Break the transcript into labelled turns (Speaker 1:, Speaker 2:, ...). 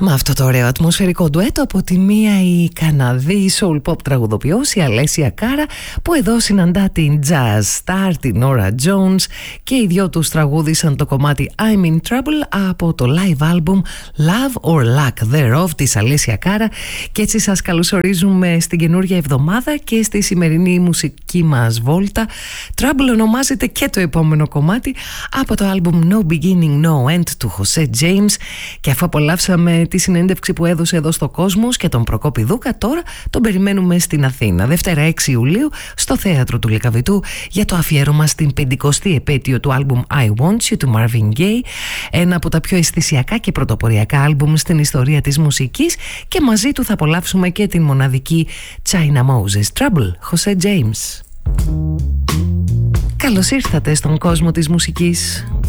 Speaker 1: Με αυτό το ωραίο ατμοσφαιρικό ντουέτο, από τη μία η Καναδή soul pop τραγουδοποιός, η Αλέσια Κάρα, που εδώ συναντά την jazz star, την Nora Jones, και οι δυο τους τραγούδισαν το κομμάτι I'm in Trouble από το live album Love or Lack Thereof της Αλέσια Κάρα. Και έτσι σας καλωσορίζουμε στην καινούργια εβδομάδα και στη σημερινή μουσική μας βόλτα. Trouble ονομάζεται και το επόμενο κομμάτι από το album No Beginning No End του Jose James. Και αφού απολαύσαμε τη συνέντευξη που έδωσε εδώ στο Κόσμος και τον Προκόπη Δούκα, τώρα τον περιμένουμε στην Αθήνα Δευτέρα 6 Ιουλίου στο Θέατρο του Λυκαβητού για το αφιέρωμα στην 50η επέτειο του άλμπουμ I Want You του Marvin Gaye, ένα από τα πιο αισθησιακά και πρωτοποριακά άλμπουμ στην ιστορία της μουσικής, και μαζί του θα απολαύσουμε και την μοναδική China Moses. Trouble, Jose James. Καλώς ήρθατε στον κόσμο της μουσικής.